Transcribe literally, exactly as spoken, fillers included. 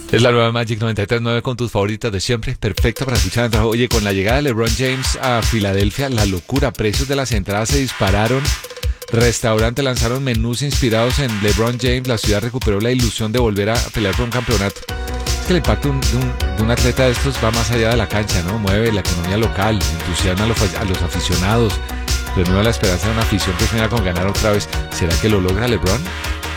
Es la nueva Magic noventa y tres punto nueve con tus favoritas de siempre. Perfecta para escuchar el trabajo. Oye, con la llegada de LeBron James a Filadelfia, la locura. Precios de las entradas se dispararon. Restaurantes lanzaron menús inspirados en LeBron James. La ciudad recuperó la ilusión de volver a pelear por un campeonato. Es que el impacto de un, de un, de un atleta de estos va más allá de la cancha, ¿no? Mueve la economía local, entusiasma a los, a los aficionados, renueva la esperanza de una afición que sueña con ganar otra vez. ¿Será que lo logra LeBron?